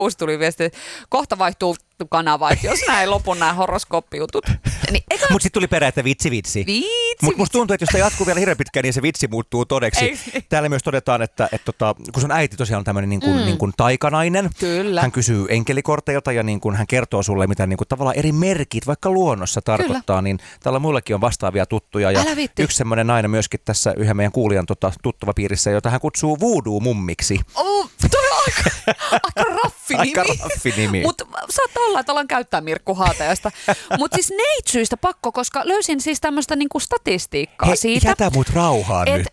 Uusi tuli viesti, että kohta vaihtuu kanava, että jos näin lopun nämä horoskooppijutut. Niin, mutta sitten tuli perään, että vitsi. Mutta musta tuntuu, että jos tämä jatkuu vielä hirveän pitkään, niin se vitsi muuttuu todeksi. Täällä myös todetaan, että kun sun äiti tosiaan on tämmöinen niin kuin taikanainen. Kyllä. Hän kysyy enkelikorteilta ja niin kuin hän kertoo sulle, mitä niin kuin tavallaan eri merkit vaikka luonnossa tarkoittaa. Kyllä. Niin täällä muillekin on vastaavia tuttuja. Ja yksi semmoinen nainen myöskin tässä yhden meidän kuulijan tuttava piirissä, jota hän kutsuu voodoo-mummiksi. Toi on aika raffi nimi. Mutta saattaa olla, että alan käyttää Mirkku Haatajasta. Mutta siis neitsyistä pakko, koska löysin siis tämmöistä niinku statistiikkaa siitä. Jätä mut rauhaan nyt.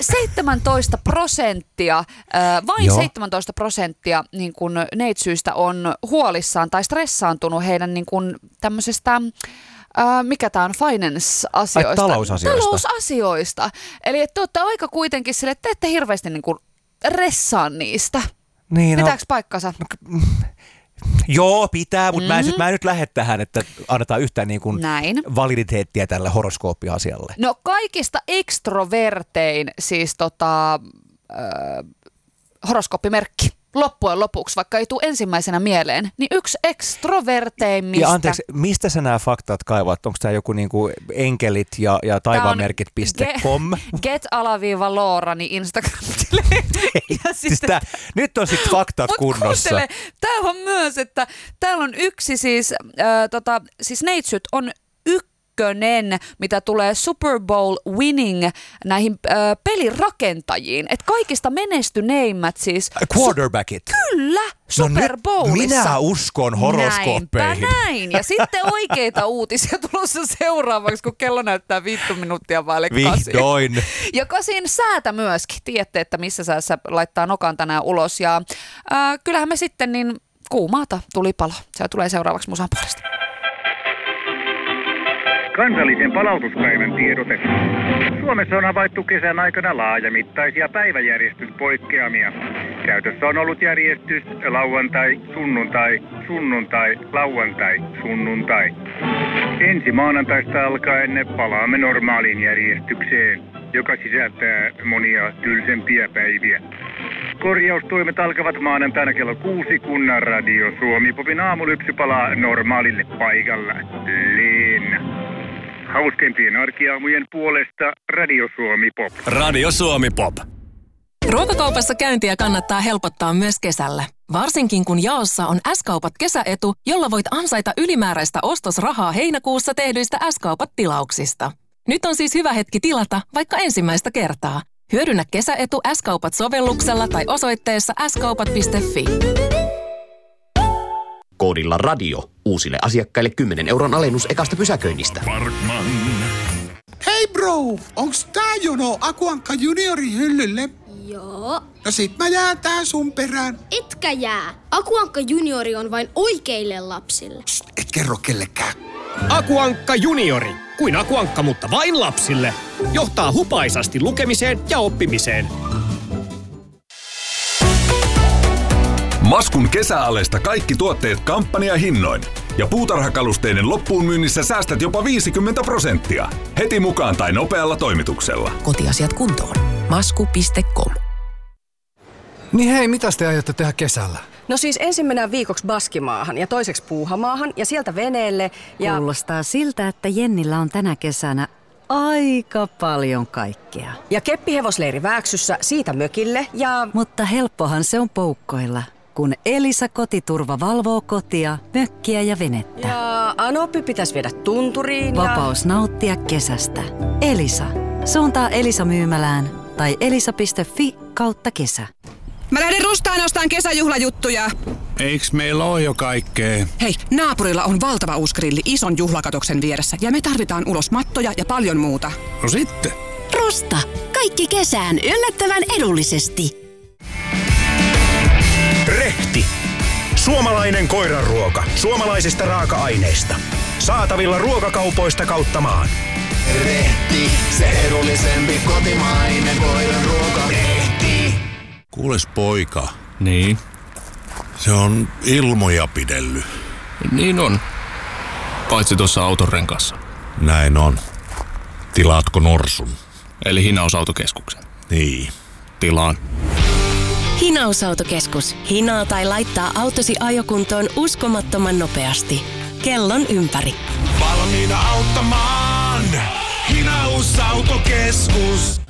17%, vain 17% niin kun neitsyistä on huolissaan tai stressaantunut heidän niin kun tämmöisestä... mikä tämä on, finance-asioista. Talousasioista. Eli että te olette aika kuitenkin sille, että te ette hirveästi niin kuin ressaa niistä. Niin, pitääkö paikkansa? Joo, pitää, mutta mä en nyt lähde tähän, että annetaan yhtään niin kuin validiteettiä tälle horoskooppiasialle. No kaikista ekstrovertein siis horoskooppimerkki. Loppujen lopuksi, vaikka ei tule ensimmäisenä mieleen, niin yksi ekstroverteimmista. Ja anteeksi, mistä sä nämä faktat kaivat? Onko tämä joku niinku enkelit ja taivaanmerkit.com? Get_Loorani Instagram-tile. Nyt on sitten faktat kunnossa. Kuuntele, täällä on myös, että täällä on yksi siis neitsyt on mitä tulee Super Bowl winning näihin pelirakentajiin. Että kaikista menestyneimmät siis... Quarterbackit. Kyllä, Super Bowlissa. Minä uskon horoskooppeihin. Näin. Ja sitten oikeita uutisia tulossa seuraavaksi, kun kello näyttää 5 minuuttia vaille 8. Vihdoin. Ja 8 säätä myöskin. Tiedätte, että missä säässä laittaa nokan tänään ulos. Ja kyllähän me sitten niin kuumaata tulipalo. Se tulee seuraavaksi musan puolesta. Kansallisen palautuspäivän tiedote. Suomessa on havaittu kesän aikana laajamittaisia päiväjärjestyspoikkeamia. Käytössä on ollut järjestys lauantai, sunnuntai, sunnuntai, lauantai, sunnuntai. Ensi maanantaista alkaen palaamme normaaliin järjestykseen, joka sisältää monia tylsempiä päiviä. Korjaustoimet alkavat maanantaina kello 6, kun Radio Suomi-popin aamulypsy palaa normaalille paikalla. Hauskempien arkiaamujen puolesta Radio Suomi Pop. Radio Suomi Pop. Ruokakaupassa käyntiä kannattaa helpottaa myös kesällä. Varsinkin kun jaossa on S-kaupat kesäetu, jolla voit ansaita ylimääräistä ostosrahaa heinäkuussa tehdyistä S-kaupat-tilauksista. Nyt on siis hyvä hetki tilata vaikka ensimmäistä kertaa. Hyödynnä kesäetu S-kaupat-sovelluksella tai osoitteessa skaupat.fi. Koodilla radio. Uusille asiakkaille 10 € alennus ekasta pysäköinnistä. Parkman. Hei bro, onks tää jono Akuankka juniorin hyllylle? Joo. No sit mä jään tää sun perään. Etkä jää. Akuankka juniori on vain oikeille lapsille. Psst, et kerro kellekään. Akuankka juniori. Kuin Akuankka, mutta vain lapsille. Johtaa hupaisasti lukemiseen ja oppimiseen. Maskun kesäalesta kaikki tuotteet kampanjahinnoin. Ja puutarhakalusteiden loppuun myynnissä säästät jopa 50%. Heti mukaan tai nopealla toimituksella. Kotiasiat kuntoon. Masku.com. Niin hei, mitäs te aiotte tehdä kesällä? No siis ensin mennään viikoksi Baskimaahan ja toiseksi Puuhamaahan ja sieltä veneelle ja... Kuulostaa siltä, että Jennillä on tänä kesänä aika paljon kaikkea. Ja keppihevosleiri Vääksyssä, siitä mökille ja... Mutta helppohan se on poukkoilla, kun Elisa Kotiturva valvoo kotia, mökkiä ja venettä. Ja Anoppi pitäisi viedä tunturiin ja... Vapaus nauttia kesästä. Elisa. Suuntaa Elisa-myymälään tai elisa.fi/kesä. Mä lähden Rustaan ostaan kesäjuhlajuttuja. Eiks meillä oo jo kaikkea? Hei, naapurilla on valtava uusi grilli ison juhlakatoksen vieressä ja me tarvitaan ulos mattoja ja paljon muuta. No sitten. Rusta. Kaikki kesään yllättävän edullisesti. Rehti. Suomalainen koiranruoka. Suomalaisista raaka-aineista. Saatavilla ruokakaupoista kautta maan. Rehti. Se edullisempi kotimainen koiranruoka. Rehti. Kuules poika. Niin? Se on ilmoja pidellyt. Niin on. Paitsi tuossa autonrenkaassa. Näin on. Tilaatko norsun? Eli hinausautokeskuksen. Niin. Tilaan. Hinausautokeskus. Hinaa tai laittaa autosi ajokuntoon uskomattoman nopeasti. Kellon ympäri. Valmiina auttamaan. Hinausautokeskus.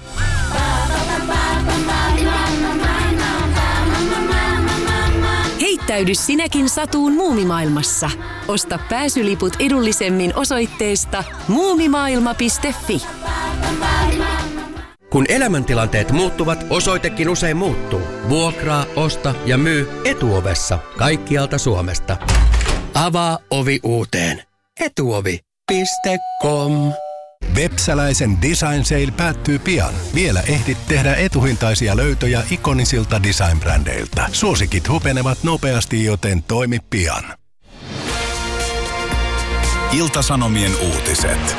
Heittäydy sinäkin satuun muumimaailmassa. Osta pääsyliput edullisemmin osoitteesta muumimaailma.fi. Kun elämäntilanteet muuttuvat, osoitekin usein muuttuu. Vuokraa, osta ja myy Etuovessa kaikkialta Suomesta. Avaa ovi uuteen. Etuovi.com. Vepsäläisen Design Sale päättyy pian. Vielä ehdit tehdä etuhintaisia löytöjä ikonisilta design-brändeiltä. Suosikit hupenevat nopeasti, joten toimi pian. Ilta-Sanomien uutiset.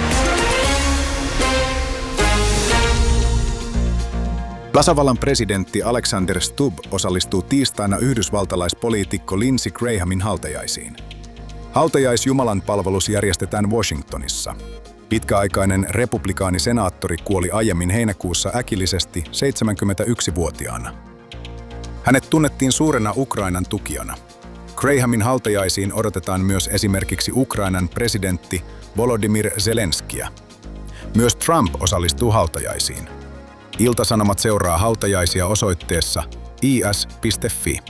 Tasavallan presidentti Alexander Stubb osallistuu tiistaina yhdysvaltalaispoliitikko Lindsey Grahamin hautajaisiin. Hautajaisjumalanpalvelus järjestetään Washingtonissa. Pitkäaikainen republikaanisenaattori kuoli aiemmin heinäkuussa äkillisesti 71-vuotiaana. Hänet tunnettiin suurena Ukrainan tukijana. Grahamin hautajaisiin odotetaan myös esimerkiksi Ukrainan presidentti Volodymyr Zelenskiä. Myös Trump osallistuu hautajaisiin. Ilta-Sanomat seuraa hautajaisia osoitteessa is.fi.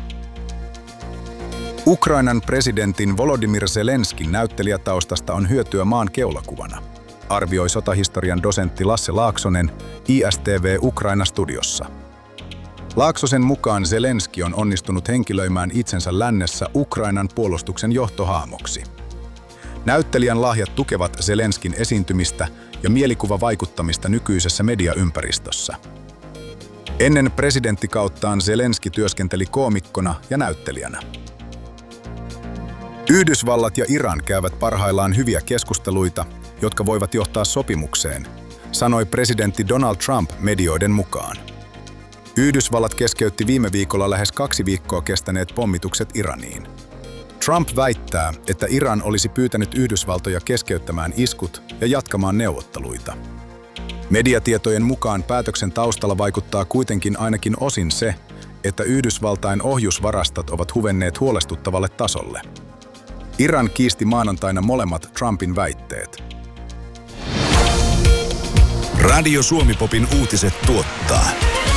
Ukrainan presidentin Volodymyr Zelenskin näyttelijätaustasta on hyötyä maan keulakuvana, arvioi sotahistorian dosentti Lasse Laaksonen ISTV Ukraina-studiossa. Laaksosen mukaan Zelenski on onnistunut henkilöimään itsensä lännessä Ukrainan puolustuksen johtohaamoksi. Näyttelijän lahjat tukevat Zelenskin esiintymistä ja mielikuvavaikuttamista nykyisessä mediaympäristössä. Ennen presidenttikauttaan Zelenski työskenteli koomikkona ja näyttelijänä. Yhdysvallat ja Iran käyvät parhaillaan hyviä keskusteluita, jotka voivat johtaa sopimukseen, sanoi presidentti Donald Trump medioiden mukaan. Yhdysvallat keskeytti viime viikolla lähes 2 viikkoa kestäneet pommitukset Iraniin. Trump väittää, että Iran olisi pyytänyt Yhdysvaltoja keskeyttämään iskut ja jatkamaan neuvotteluita. Mediatietojen mukaan päätöksen taustalla vaikuttaa kuitenkin ainakin osin se, että Yhdysvaltain ohjusvarastot ovat huvenneet huolestuttavalle tasolle. Iran kiisti maanantaina molemmat Trumpin väitteet. Radio Suomi Popin uutiset tuottaa